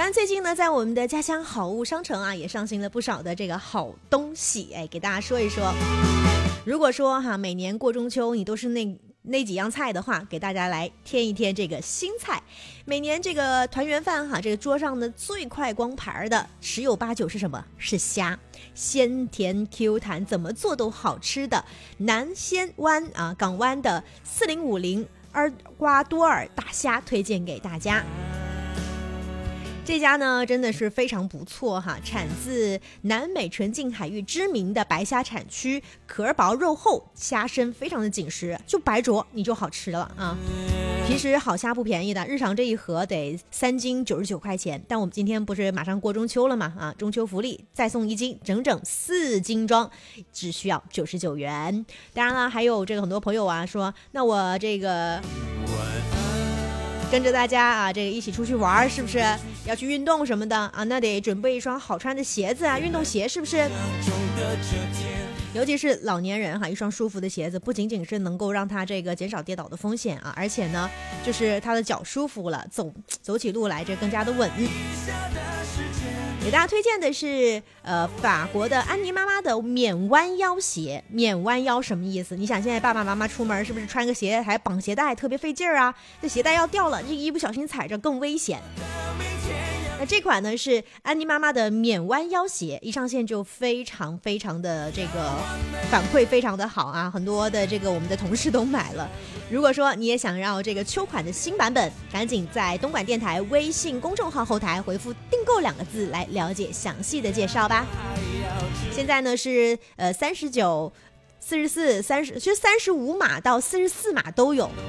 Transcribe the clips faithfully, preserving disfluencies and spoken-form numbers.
然最近呢，在我们的家乡好物商城啊，也上新了不少的这个好东西，哎，给大家说一说。如果说哈，每年过中秋你都是那那几样菜的话，给大家来添一添这个新菜。每年这个团圆饭哈，这个桌上的最快光盘的十有八九是什么？是虾，鲜甜 Q 弹，怎么做都好吃的南鲜湾啊港湾的四零五零厄瓜多尔大虾推荐给大家。这家呢真的是非常不错哈，产自南美纯净海域知名的白虾产区，壳薄肉厚，虾身非常的紧实，就白灼你就好吃了啊。平时好虾不便宜的，日常这一盒得三斤九十九块钱，但我们今天不是马上过中秋了吗？啊，中秋福利再送一斤，整整四斤装，只需要九十九元。当然了，还有这个很多朋友啊说，那我这个跟着大家啊，这个一起出去玩，是不是要去运动什么的啊？那得准备一双好穿的鞋子啊，运动鞋是不是？尤其是老年人哈，一双舒服的鞋子不仅仅是能够让他这个减少跌倒的风险啊，而且呢，就是他的脚舒服了，走走起路来这更加的稳。给大家推荐的是呃法国的安妮妈妈的免弯腰鞋。免弯腰什么意思？你想现在爸爸妈妈出门是不是穿个鞋还绑鞋带特别费劲儿啊？这鞋带要掉了，这一不小心踩着更危险。那这款呢是安妮妈妈的免弯腰鞋，一上线就非常非常的这个反馈非常的好啊，很多的这个我们的同事都买了。如果说你也想要这个秋款的新版本，赶紧在东莞电台微信公众号后台回复订购两个字来了解详细的介绍吧。现在呢是呃三十九、四十四、三十，就三十五码到四十四码都有，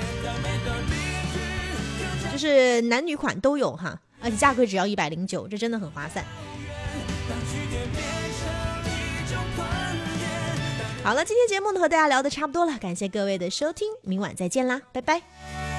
就是男女款都有哈。而且价格只要一百零九，这真的很划算。好了，今天节目呢和大家聊的差不多了，感谢各位的收听，明晚再见啦，拜拜。